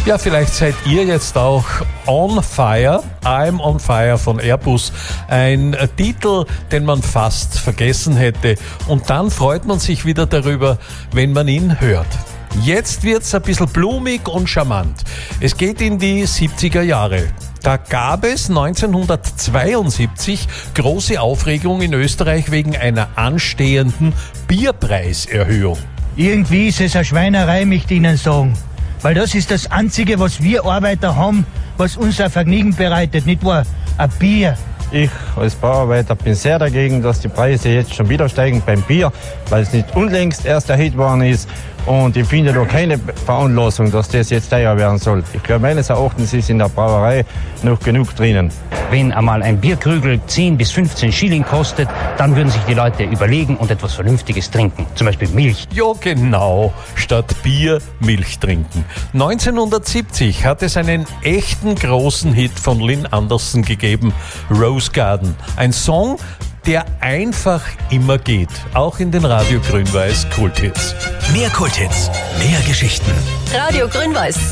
Ja, vielleicht seid ihr jetzt auch on fire. I'm on fire von Airbus. Ein Titel, den man fast vergessen hätte. Und dann freut man sich wieder darüber, wenn man ihn hört. Jetzt wird's ein bisschen blumig und charmant. Es geht in die 70er Jahre. Da gab es 1972 große Aufregung in Österreich wegen einer anstehenden Bierpreiserhöhung. Irgendwie ist es eine Schweinerei, möchte ich Ihnen sagen. Weil das ist das Einzige, was wir Arbeiter haben, was uns ein Vergnügen bereitet, nicht wahr? Ein Bier. Ich als Bauarbeiter bin sehr dagegen, dass die Preise jetzt schon wieder steigen beim Bier, weil es nicht unlängst erst erhöht worden ist. Und ich finde da keine Veranlassung, dass das jetzt teuer werden soll. Ich glaube, meines Erachtens ist in der Brauerei noch genug drinnen. Wenn einmal ein Bierkrügel 10 bis 15 Schilling kostet, dann würden sich die Leute überlegen und etwas Vernünftiges trinken. Zum Beispiel Milch. Ja, genau. Statt Bier, Milch trinken. 1970 hat es einen echten großen Hit von Lynn Anderson gegeben, Rose Garden. Ein Song, der einfach immer geht. Auch in den Radio Grün-Weiß Kulthits. Mehr Kulthits, mehr Geschichten. Radio Grün-Weiß.